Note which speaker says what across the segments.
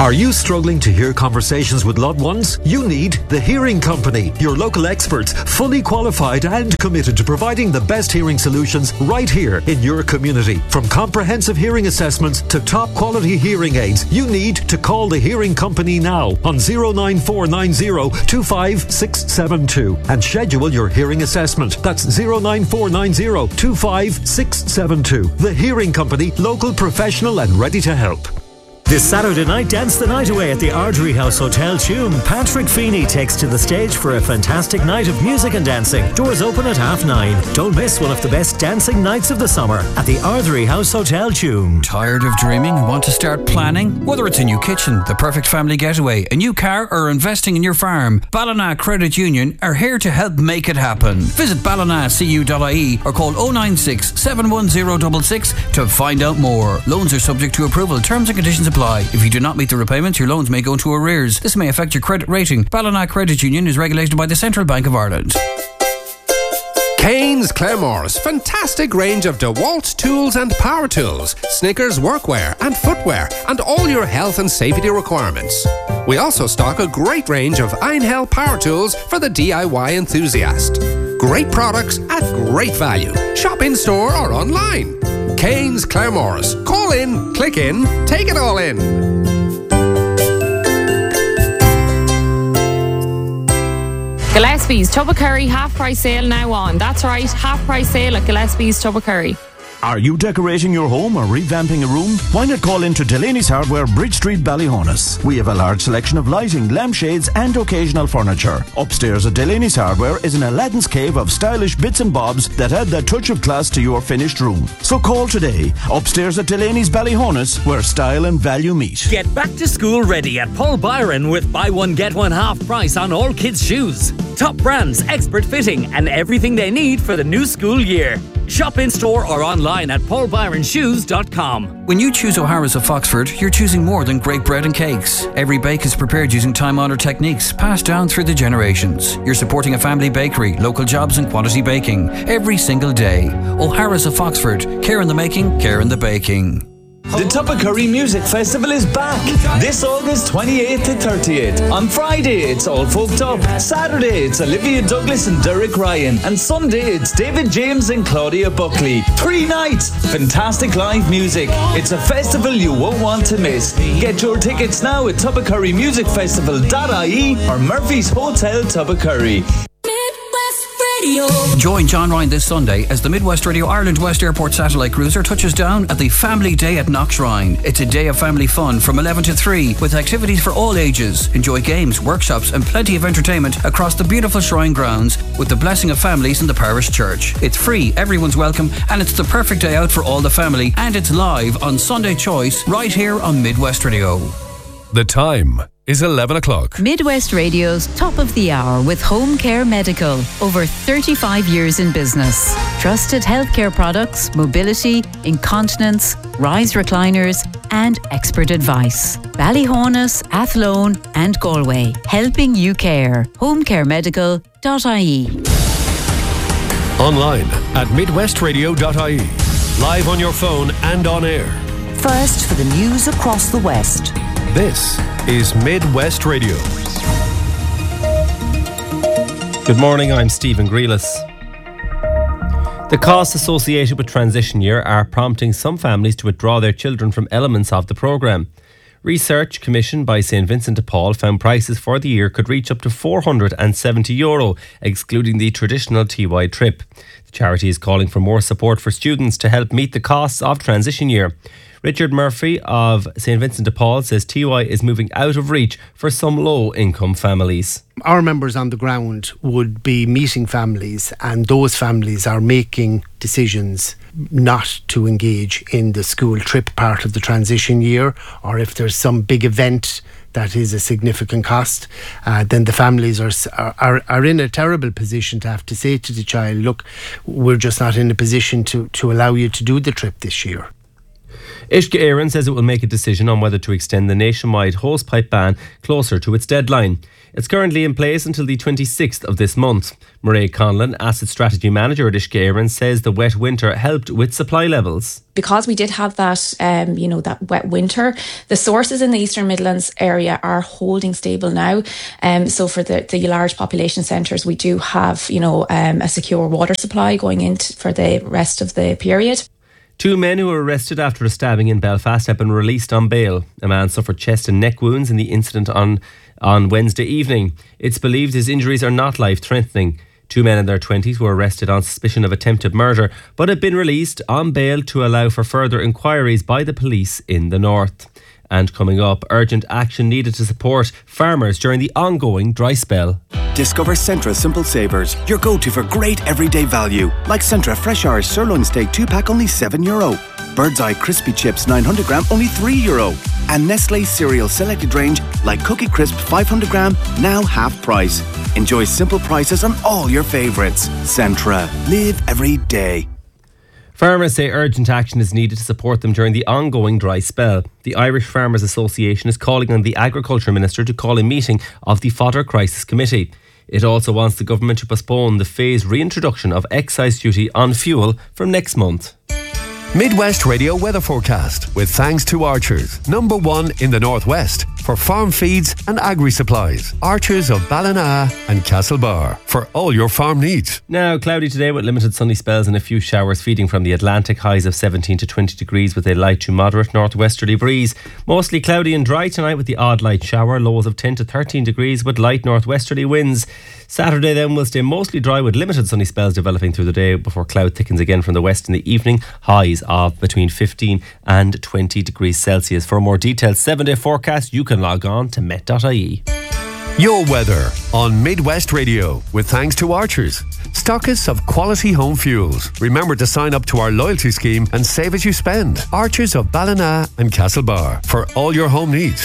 Speaker 1: Are you struggling to hear conversations with loved ones? You need The Hearing Company, your local experts, fully qualified and committed to providing the best hearing solutions right here in your community. From comprehensive hearing assessments to top quality hearing aids, you need to call The Hearing Company now on 09490 25672 and schedule your hearing assessment. That's 09490 25672. The Hearing Company, local, professional and ready to help.
Speaker 2: This Saturday night, dance the night away at the Ardrey House Hotel Tuam. Patrick Feeney takes to the stage for a fantastic night of music and dancing. Doors open at 9:30. Don't miss one of the best dancing nights of the summer at the Ardrey House Hotel Tuam.
Speaker 3: Tired of dreaming and want to start planning? Whether it's a new kitchen, the perfect family getaway, a new car or investing in your farm, Ballina Credit Union are here to help make it happen. Visit ballinacu.ie or call 096 710 66 to find out more. Loans are subject to approval. Terms and conditions apply. If you do not meet the repayments, your loans may go into arrears. This may affect your credit rating. Ballina Credit Union is regulated by the Central Bank of Ireland.
Speaker 4: Kane's Claremores, fantastic range of DeWalt tools and power tools, Snickers workwear and footwear, and all your health and safety requirements. We also stock a great range of Einhell power tools for the DIY enthusiast. Great products at great value. Shop in store or online. Kane's Claremores. Call in, click in, take it all in.
Speaker 5: Gillespie's Tubbercurry half price sale now on. That's right, half price sale at Gillespie's Tubbercurry.
Speaker 6: Are you decorating your home or revamping a room? Why not call into Delaney's Hardware, Bridge Street, Ballyhonus? We have a large selection of lighting, lampshades and occasional furniture. Upstairs at Delaney's Hardware is an Aladdin's cave of stylish bits and bobs that add that touch of class to your finished room. So call today. Upstairs at Delaney's Ballyhonus, where style and value meet.
Speaker 2: Get back to school ready at Paul Byron with buy one get one half price on all kids' shoes. Top brands, expert fitting and everything they need for the new school year. Shop in store or online at paulbyronshoes.com.
Speaker 3: When you choose O'Hara's of Foxford, you're choosing more than great bread and cakes. Every bake is prepared using time-honoured techniques passed down through the generations. You're supporting a family bakery, local jobs and quality baking every single day. O'Hara's of Foxford. Care in the making, care in the baking.
Speaker 7: The Tubbercurry Music Festival is back this August 28th to 30th. On Friday, it's All Folked Up. Saturday, it's Olivia Douglas and Derek Ryan. And Sunday, it's David James and Claudia Buckley. 3 nights, fantastic live music. It's a festival you won't want to miss. Get your tickets now at tubbercurrymusicfestival.ie or Murphy's Hotel Tubbercurry.
Speaker 3: Join John Ryan this Sunday as the Midwest Radio Ireland West Airport satellite cruiser touches down at the Family Day at Knockshrine. It's a day of family fun from 11 to 3 with activities for all ages. Enjoy games, workshops and plenty of entertainment across the beautiful shrine grounds with the blessing of families in the parish church. It's free, everyone's welcome, and it's the perfect day out for all the family, and it's live on Sunday Choice right here on Midwest Radio.
Speaker 8: The time is 11 o'clock.
Speaker 9: Midwest Radio's Top of the Hour with Home Care Medical. Over 35 years in business. Trusted healthcare products, mobility, incontinence, rise recliners and expert advice. Ballyhonus, Athlone and Galway. Helping you care. homecaremedical.ie.
Speaker 8: Online at midwestradio.ie. Live on your phone and on air.
Speaker 10: First for the news across the West.
Speaker 8: This is Midwest Radio.
Speaker 11: Good morning, I'm Stephen Grealis. The costs associated with transition year are prompting some families to withdraw their children from elements of the programme. Research commissioned by St Vincent de Paul found prices for the year could reach up to €470, excluding the traditional TY trip. The charity is calling for more support for students to help meet the costs of transition year. Richard Murphy of St Vincent de Paul says TY is moving out of reach for some low-income families.
Speaker 12: Our members on the ground would be meeting families, and those families are making decisions not to engage in the school trip part of the transition year, or if there's some big event that is a significant cost, then the families are in a terrible position to have to say to the child, look, we're just not in a position to allow you to do the trip this year.
Speaker 11: Uisce Éireann says it will make a decision on whether to extend the nationwide hosepipe ban closer to its deadline. It's currently in place until the 26th of this month. Mairead Conlon, Asset Strategy Manager at Uisce Éireann, says the wet winter helped with supply levels.
Speaker 13: Because we did have that, that wet winter, the sources in the Eastern Midlands area are holding stable now. So for the large population centres, we do have, a secure water supply going into for the rest of the period.
Speaker 11: 2 men who were arrested after a stabbing in Belfast have been released on bail. A man suffered chest and neck wounds in the incident on Wednesday evening. It's believed his injuries are not life-threatening. 2 men in their 20s were arrested on suspicion of attempted murder, but have been released on bail to allow for further inquiries by the police in the north. And coming up, urgent action needed to support farmers during the ongoing dry spell.
Speaker 14: Discover Centra Simple Savers, your go-to for great everyday value. Like Centra Fresh Irish Sirloin Steak 2-pack, only €7. Bird's Eye Crispy Chips 900 gram, only €3. And Nestle Cereal Selected Range, like Cookie Crisp 500 gram, now half price. Enjoy simple prices on all your favourites. Centra. Live every day.
Speaker 11: Farmers say urgent action is needed to support them during the ongoing dry spell. The Irish Farmers Association is calling on the Agriculture Minister to call a meeting of the Fodder Crisis Committee. It also wants the government to postpone the phased reintroduction of excise duty on fuel from next month.
Speaker 4: Midwest Radio weather forecast with thanks to Archers, #1 in the Northwest for farm feeds and agri-supplies. Archers of Ballina and Castlebar for all your farm needs.
Speaker 11: Now, cloudy today with limited sunny spells and a few showers feeding from the Atlantic, highs of 17 to 20 degrees with a light to moderate northwesterly breeze. Mostly cloudy and dry tonight with the odd light shower, lows of 10 to 13 degrees with light northwesterly winds. Saturday then will stay mostly dry with limited sunny spells developing through the day before cloud thickens again from the west in the evening, highs of between 15 and 20 degrees Celsius. For a more detailed 7-day forecast, you can log on to met.ie.
Speaker 4: Your weather on Midwest Radio with thanks to Archers, stockists of quality home fuels. Remember to sign up to our loyalty scheme and save as you spend. Archers of Ballina and Castlebar for all your home needs.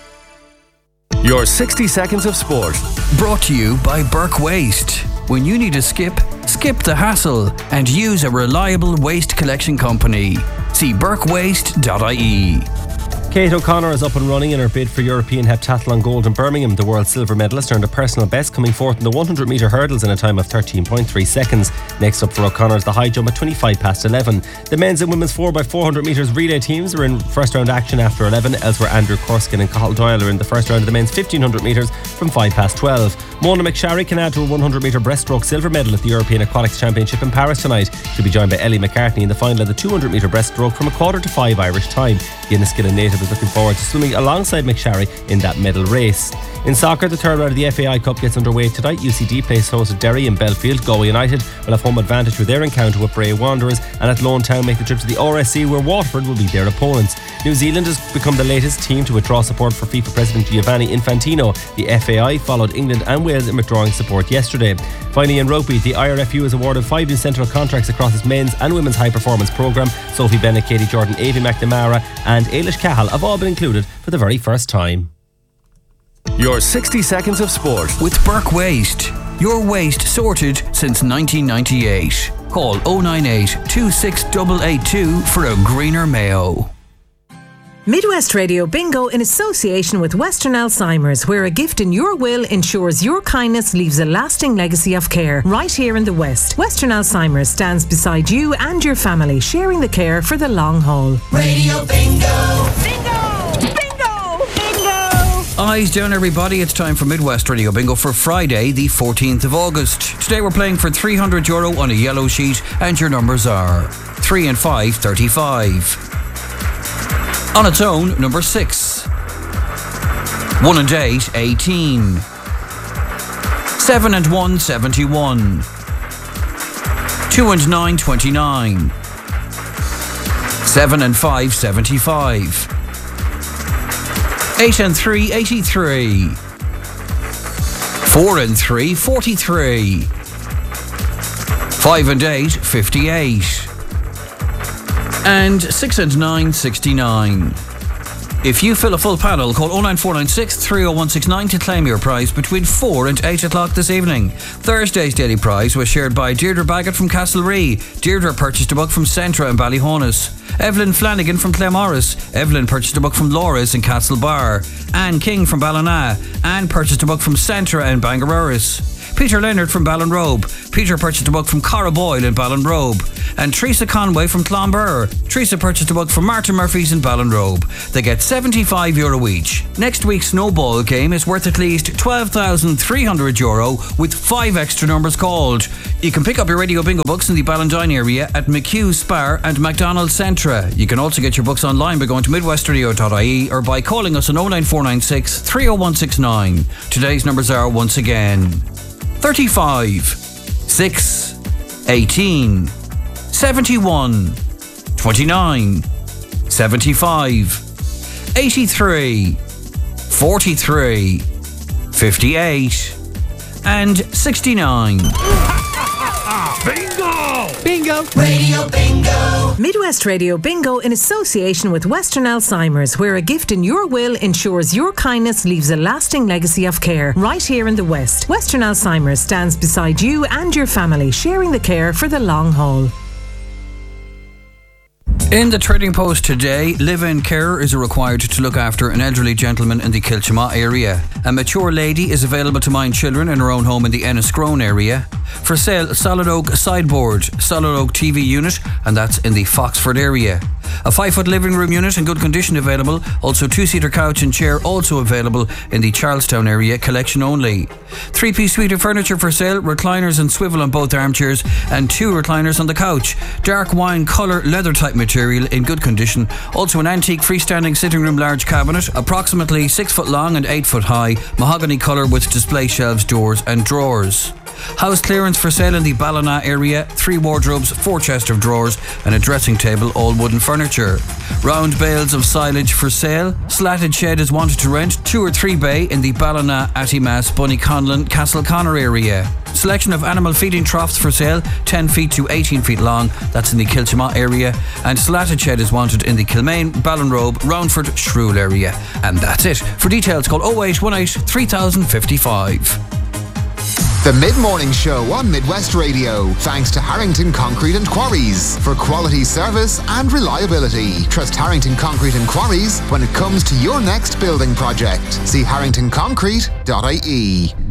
Speaker 4: Your 60 seconds of sport.
Speaker 3: Brought to you by Burke Waste. When you need a skip the hassle and use a reliable waste collection company. See burkewaste.ie.
Speaker 11: Kate O'Connor is up and running in her bid for European Heptathlon Gold in Birmingham. The world silver medalist earned a personal best, coming fourth in the 100 metre hurdles in a time of 13.3 seconds. Next up for O'Connor is the high jump at 25 past 11. The men's and women's 4x400 metres relay teams are in first round action after 11. Elsewhere, Andrew Korskin and Cathal Doyle are in the first round of the men's 1500 metres from 5 past 12. Mona McSharry can add to a 100 metre breaststroke silver medal at the European Aquatics Championship in Paris tonight. She'll be joined by Ellie McCartney in the final of the 200 metre breaststroke from 4:45 Irish time. The Enniskillen native is looking forward to swimming alongside McSharry in that medal race. In soccer, the third round of the FAI Cup gets underway tonight. UCD plays host at Derry in Belfield. Galway United will have home advantage with their encounter with Bray Wanderers, and at Lone Town make the trip to the RSC where Waterford will be their opponents. New Zealand has become the latest team to withdraw support for FIFA President Giovanni Infantino. The FAI followed England and Wales in withdrawing support yesterday. Finally, in rugby, the IRFU has awarded 5 new central contracts across its men's and women's high performance programme. Sophie Bennett, Katie Jordan, Avi McNamara and Ailish Cahill have all been included for the very first time.
Speaker 4: Your 60 seconds of sport
Speaker 3: with Burke Waste. Your waste sorted since 1998. Call 098 26882 for a greener Mayo.
Speaker 15: Midwest Radio Bingo in association with Western Alzheimer's, where a gift in your will ensures your kindness leaves a lasting legacy of care right here in the West. Western Alzheimer's stands beside you and your family, sharing the care for the long haul.
Speaker 16: Radio Bingo!
Speaker 15: Bingo!
Speaker 3: Eyes down, everybody. It's time for Midwest Radio Bingo for Friday, the 14th of August. Today we're playing for €300 on a yellow sheet, and your numbers are 3 and 5, 35. On its own, number 6. 1 and 8, 18. 7 and 1, 71. 2 and 9, 29. 7 and 5, 75. 8 and 3, 83. 4 and 3, 43. 5 and 8, 58. And 6 and 9, 69. If you fill a full panel, call 09496 30169 to claim your prize between 4 and 8 o'clock this evening. Thursday's daily prize was shared by Deirdre Baggett from Castlerea. Deirdre purchased a book from Centra in Ballyhonus. Evelyn Flanagan from Claremorris. Evelyn purchased a book from Laura's in Castlebar. Anne King from Ballina. Anne purchased a book from Centra in Bangaroris. Peter Leonard from Ballinrobe. Peter purchased a book from Cara Boyle in Ballinrobe. And Teresa Conway from Clonbur. Teresa purchased a book from Martin Murphy's in Ballinrobe. They get €75 each. Next week's snowball game is worth at least €12,300 with 5 extra numbers called. You can pick up your Radio Bingo books in the Ballandine area at McHugh Spar and McDonald's Centra. You can also get your books online by going to midwestradio.ie or by calling us on 09496 30169. Today's numbers are once again 35, 6, 18, 71, 29, 75, 83, 43, 58, and 69.
Speaker 16: Bingo!
Speaker 15: Bingo!
Speaker 16: Radio Bingo!
Speaker 15: Midwest Radio Bingo in association with Western Alzheimer's, where a gift in your will ensures your kindness leaves a lasting legacy of care. Right here in the West, Western Alzheimer's stands beside you and your family, sharing the care for the long haul.
Speaker 3: In the Trading Post today, live-in carer is required to look after an elderly gentleman in the Kilchama area. A mature lady is available to mind children in her own home in the Enniscrone area. For sale, Solid Oak sideboard, Solid Oak TV unit, and that's in the Foxford area. A 5-foot living room unit in good condition available. Also 2-seater couch and chair also available in the Charlestown area, collection only. 3-piece suite of furniture for sale, recliners and swivel on both armchairs and 2 recliners on the couch. Dark wine colour leather type material in good condition. Also an antique freestanding sitting room large cabinet, approximately 6 foot long and 8 foot high, mahogany colour with display shelves, doors and drawers. House clearance for sale in the Ballina area, 3 wardrobes, 4 chests of drawers and a dressing table, all wooden furniture. Round bales of silage for sale. Slatted shed is wanted to rent, 2 or 3 bay in the Ballina, Attimas, Bunnyconlon, Castleconnor area. Selection of animal feeding troughs for sale, 10 feet to 18 feet long, that's in the Kilchama area. And slatted shed is wanted in the Kilmaine, Ballinrobe, Roundford, Shrule area. And that's it. For details call 0818 3055.
Speaker 17: The Mid-Morning Show on Midwest Radio. Thanks to Harrington Concrete and Quarries for quality service and reliability. Trust Harrington Concrete and Quarries when it comes to your next building project. See harringtonconcrete.ie.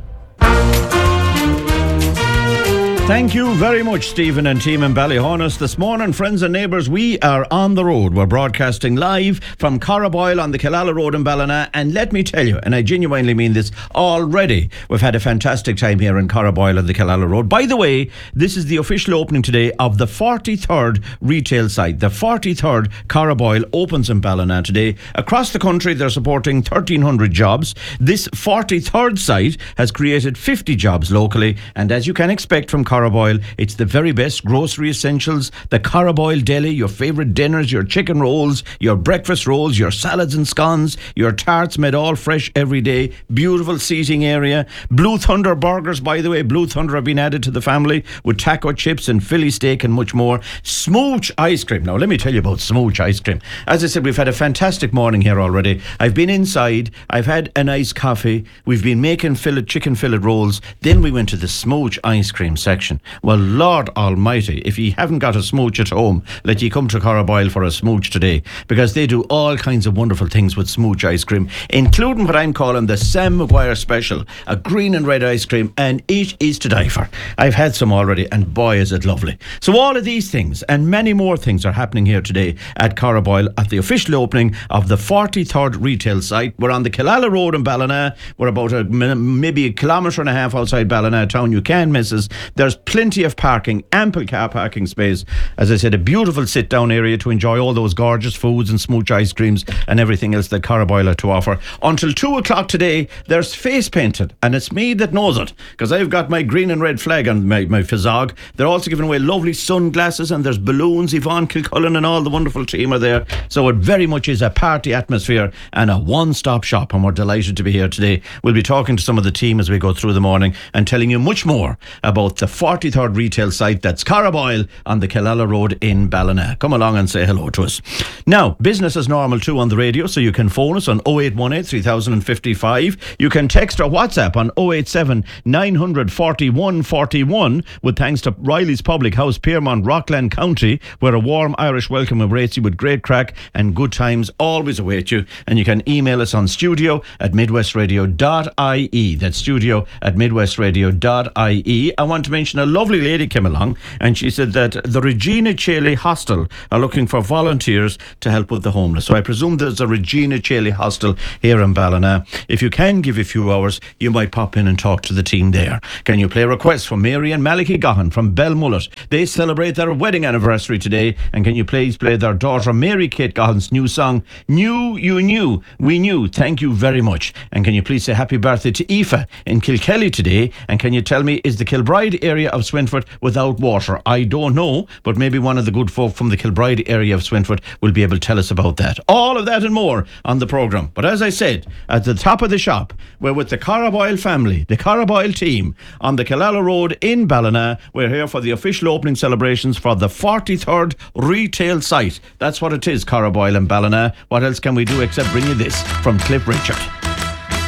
Speaker 6: Thank you very much, Stephen and team in Ballyhonus. This morning, friends and neighbours, we are on the road. We're broadcasting live from Corraboyle on the Killala Road in Ballina. And let me tell you, and I genuinely mean this, already we've had a fantastic time here in Corraboyle on the Killala Road. By the way, this is the official opening today of the 43rd retail site. The 43rd Corraboyle opens in Ballina today. Across the country, they're supporting 1,300 jobs. This 43rd site has created 50 jobs locally. And as you can expect from Corraboyle, it's the very best grocery essentials, the Corraboyle deli, your favourite dinners, your chicken rolls, your breakfast rolls, your salads and scones, your tarts made all fresh every day, beautiful seating area. Blue Thunder burgers, by the way, Blue Thunder have been added to the family with taco chips and Philly steak and much more. Smooch ice cream. Now let me tell you about Smooch ice cream. As I said, we've had a fantastic morning here already. I've been inside, I've had a nice coffee, we've been making chicken fillet rolls, then we went to the Smooch ice cream section. Well, Lord Almighty, if you haven't got a Smooch at home, let you come to Corraboyle for a Smooch today, because they do all kinds of wonderful things with Smooch ice cream, including what I'm calling the Sam Maguire Special, a green and red ice cream, and it is to die for. I've had some already, and boy is it lovely. So all of these things and many more things are happening here today at Corraboyle at the official opening of the 43rd retail site. We're on the Killala Road in Ballina. We're about maybe a kilometre and a half outside Ballina town. You can't miss us. There's plenty of parking, ample car parking space. As I said, a beautiful sit-down area to enjoy all those gorgeous foods and Smooch ice creams and everything else that Corraboyle have to offer. Until 2 o'clock today, there's face painted, and it's me that knows it, because I've got my green and red flag on my physog. They're also giving away lovely sunglasses, and there's balloons. Yvonne Kilcullen and all the wonderful team are there. So it very much is a party atmosphere and a one-stop shop, and we're delighted to be here today. We'll be talking to some of the team as we go through the morning and telling you much more about the 43rd retail site. That's Carraboyle on the Killala Road in Ballina. Come along and say hello to us. Now, business as normal too on the radio, so you can phone us on 0818 3055. You can text or WhatsApp on 087 900 4141 with thanks to Riley's Public House, Piermont, Rockland County, where a warm Irish welcome awaits you with great crack and good times always await you. And you can email us on studio@midwestradio.ie. That's studio@midwestradio.ie. I want to mention a lovely lady came along and she said that the Regina Cheley Hostel are looking for volunteers to help with the homeless. So I presume there's a Regina Cheley Hostel here in Ballina. If you can give a few hours, you might pop in and talk to the team there. Can you play requests from Mary and Malachy Gahan from Belmullet? They celebrate their wedding anniversary today. And can you please play their daughter Mary Kate Gahan's new song, Knew You Knew, We Knew, thank you very much. And can you please say happy birthday to Aoife in Kilkelly today? And can you tell me, is the Kilbride area of Swinford without water? I don't know, but maybe one of the good folk from the Kilbride area of Swinford will be able to tell us about that. All of that and more on the programme. But as I said, at the top of the shop, we're with the Carraboyle family, the Carraboyle team on the Killala Road in Ballina. We're here for the official opening celebrations for the 43rd retail site. That's what it is, Carraboyle and Ballina. What else can we do except bring you this from Cliff Richard?